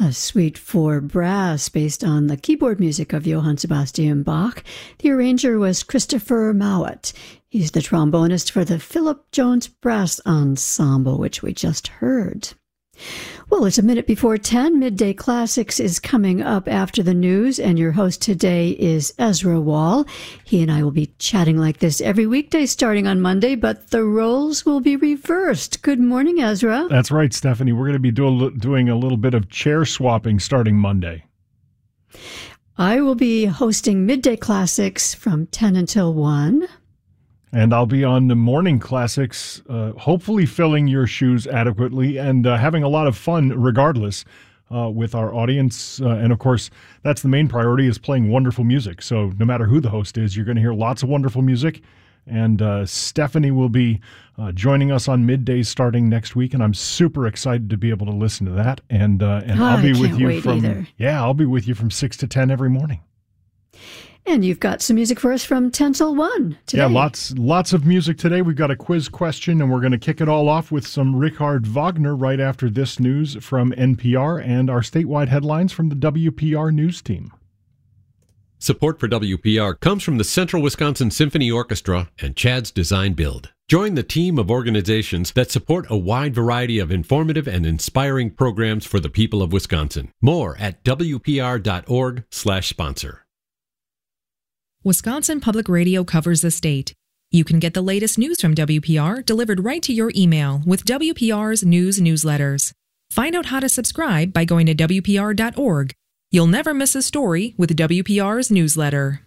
A suite for brass based on the keyboard music of Johann Sebastian Bach. The arranger was Christopher Mowat. He's the trombonist for the Philip Jones Brass Ensemble, which we just heard. Well, it's 10:01. Midday Classics is coming up after the news, and your host today is Ezra Wall. He and I will be chatting like this every weekday starting on Monday, but the roles will be reversed. Good morning, Ezra. That's right, Stephanie. We're going to be doing a little bit of chair swapping starting Monday. I will be hosting Midday Classics from 10 until 1. And I'll be on the Morning Classics, hopefully filling your shoes adequately and having a lot of fun regardless with our audience. And of course, that's the main priority, is playing wonderful music. So no matter who the host is, you're going to hear lots of wonderful music. And Stephanie will be joining us on middays starting next week. And I'm super excited to be able to listen to that. And I'll be with you I'll be with you from 6 to 10 every morning. And you've got some music for us from 10 till 1 today. Yeah, lots of music today. We've got a quiz question, and we're going to kick it all off with some Richard Wagner right after this news from NPR and our statewide headlines from the WPR News team. Support for WPR comes from the Central Wisconsin Symphony Orchestra and Chad's Design Build. Join the team of organizations that support a wide variety of informative and inspiring programs for the people of Wisconsin. More at wpr.org/sponsor. Wisconsin Public Radio covers the state. You can get the latest news from WPR delivered right to your email with WPR's news newsletters. Find out how to subscribe by going to WPR.org. You'll never miss a story with WPR's newsletter.